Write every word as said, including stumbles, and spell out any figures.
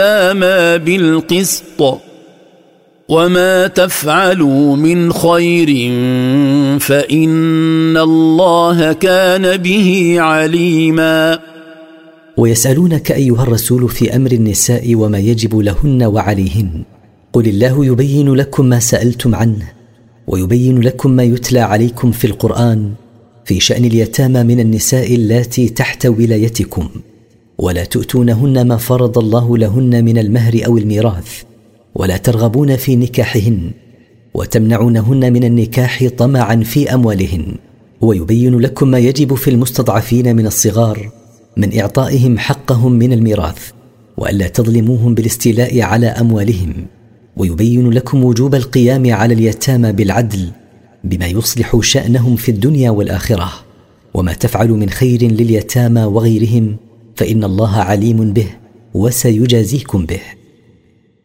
اليتامى بالقسط وما تفعلوا من خير فإن الله كان به عليما. ويسألونك أيها الرسول في أمر النساء وما يجب لهن وعليهن، قل الله يبين لكم ما سألتم عنه ويبين لكم ما يتلى عليكم في القرآن في شأن اليتامى من النساء اللاتي تحت ولايتكم، ولا تؤتونهن ما فرض الله لهن من المهر أو الميراث، ولا ترغبون في نكاحهن وتمنعونهن من النكاح طمعا في أموالهن، ويبين لكم ما يجب في المستضعفين من الصغار من إعطائهم حقهم من الميراث، وألا تظلموهم بالاستيلاء على أموالهم، ويبين لكم وجوب القيام على اليتامى بالعدل بما يصلح شأنهم في الدنيا والآخرة، وما تفعلوا من خير لليتامى وغيرهم فإن الله عليم به وسيجازيكم به.